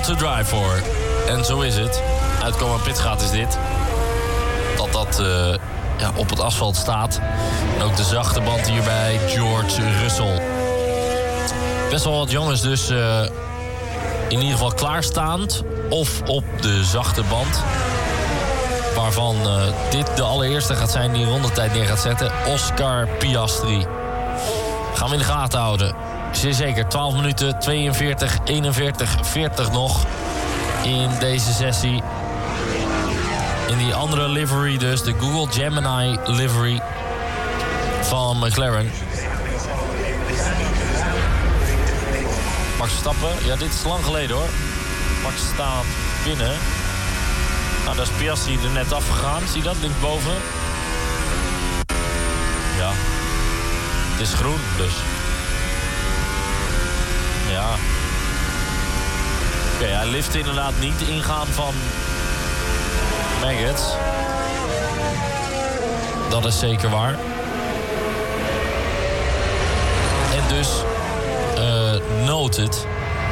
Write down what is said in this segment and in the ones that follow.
to drive for. En zo is het. Uitkomen pitstraat is dit. Dat op het asfalt staat. En ook de zachte band hier bij George Russell. Best wel wat jongens dus in ieder geval klaarstaand. Of op de zachte band. Waarvan dit de allereerste gaat zijn die rondetijd neer gaat zetten. Oscar Piastri. Gaan we in de gaten houden. Zeer zeker, 12 minuten, 42, 41, 40 nog in deze sessie. In die andere livery dus, de Google Gemini livery van McLaren. Max Verstappen, ja, dit is lang geleden hoor. Max staat binnen. Nou, daar is Piastri er net afgegaan. Zie je dat, linksboven? Ja. Het is groen, dus. Ja. Oké, hij lift inderdaad niet ingaan van Maggots. Dat is zeker waar. En dus noted.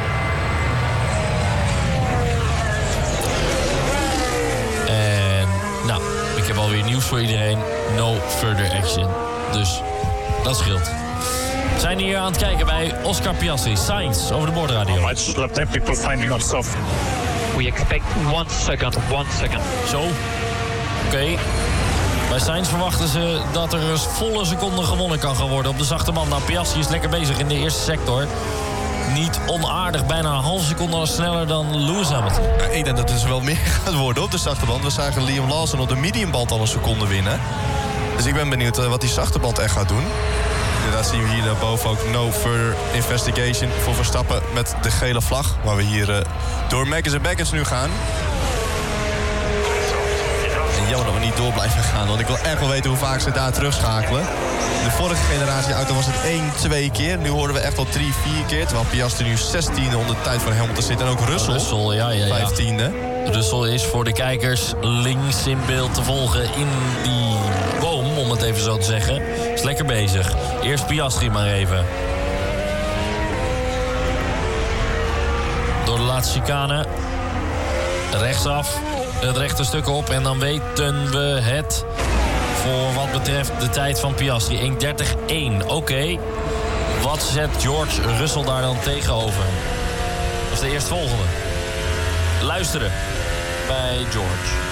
En nou, ik heb alweer nieuws voor iedereen. No further action. Dus dat scheelt. We zijn hier aan het kijken bij Oscar Piastri. Sainz over de boordradio. People finding us off. We expect 1 second. Zo. Oké. Bij Sainz verwachten ze dat er een volle seconde gewonnen kan gaan worden op de zachte band. Nou, Piastri is lekker bezig in de eerste sector. Niet onaardig, bijna een halve seconde sneller dan Lewis Hamilton. Ik denk dat het wel meer gaat worden op de zachte band. We zagen Liam Lawson op de mediumband al een seconde winnen. Dus ik ben benieuwd wat die zachte band echt gaat doen. Inderdaad zien we hier daarboven ook no further investigation voor Verstappen met de gele vlag. Waar we hier door Maggots en Baggots nu gaan. En jammer dat we niet door blijven gaan, want ik wil echt wel weten hoe vaak ze daar terugschakelen. De vorige generatie auto was het 1-2 keer. Nu horen we echt al 3-4 keer. Terwijl Piastri nu 16e onder de tijd van Hamilton zit. En ook Russell, ja. 15e. Russell is voor de kijkers links in beeld te volgen in die boom, om het even zo te zeggen. Is lekker bezig. Eerst Piastri maar even. Door de laatste chicane. Rechtsaf. Het rechte stuk op. En dan weten we het voor wat betreft de tijd van Piastri. 1:30.1. Oké. Wat zet George Russell daar dan tegenover? Dat is de eerstvolgende. Luisteren bij George.